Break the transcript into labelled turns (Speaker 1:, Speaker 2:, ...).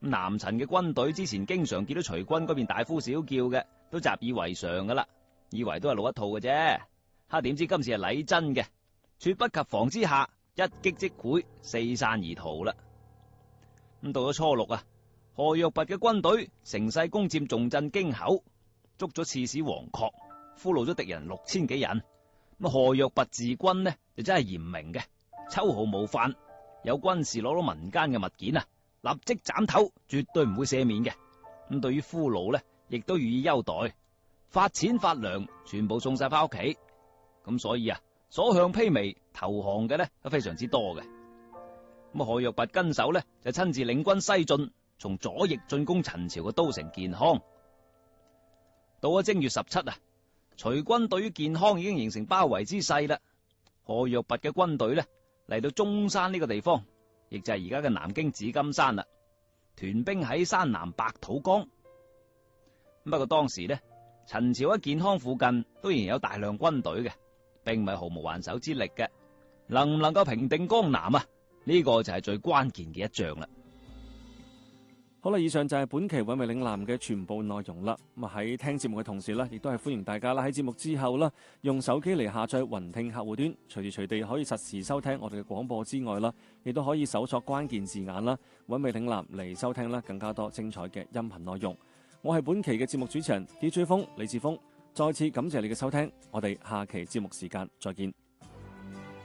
Speaker 1: 南陳嘅軍隊之前經常見到隨軍嗰邊大呼小叫嘅，都習以為常噶啦，以為都係老一套嘅啫。點知今次係禮真嘅，猝不及防之下，一擊即潰，四散而逃啦。咁到咗初六啊，何若弼嘅軍隊乘勢攻佔重鎮京口，捉咗刺史黃確，俘虜咗敵人6000幾人。咁何若弼治軍呢就真係嚴明嘅，秋毫無犯。有軍士攞到民間嘅物件啊，立即斬頭，絕對唔會赦免嘅。咁對於俘虜呢，亦都予以優待，發錢發糧，全部送晒翻屋企。咁所以啊，所向披靡投降嘅呢都非常之多嘅。咁何若弼跟手呢，就親自領軍西進，從左翼進攻陳朝嘅都城建康。到咗正月17啊，隨軍對於建康已經形成包圍之勢啦。何若弼嘅軍隊呢，嚟到中山呢個地方，亦就係而家嘅南京紫金山啦。屯兵喺山南白土崗。不過當時呢，陳朝喺建康附近都仍然有大量軍隊嘅，並唔係毫無還手之力嘅。能唔能夠平定江南啊？呢個就係最關鍵嘅一仗啦。
Speaker 2: 好啦，以上就係本期韻味嶺南嘅全部內容啦。咁喺聽節目嘅同時呢，亦都係歡迎大家啦喺節目之後啦，用手機嚟下載雲聽客戶端，隨時隨地可以實時收聽我哋嘅廣播之外啦，亦都可以搜索關鍵字眼啦，韻味嶺南嚟收聽啦更加多精彩嘅音頻內容。我係本期嘅節目主持人 DJ 風李志峰，再次感謝你嘅收聽，我哋下期節目時間再見。